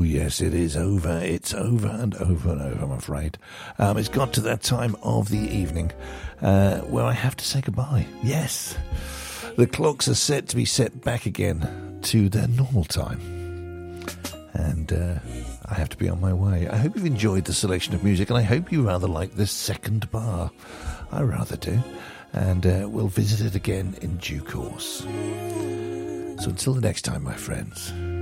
yes, it is over. It's over and over and over, I'm afraid. It's got to that time of the evening where I have to say goodbye. Yes, the clocks are set to be set back again to their normal time. And I have to be on my way. I hope you've enjoyed the selection of music, and I hope you rather like this second bar. I rather do. And we'll visit it again in due course. So until the next time, my friends,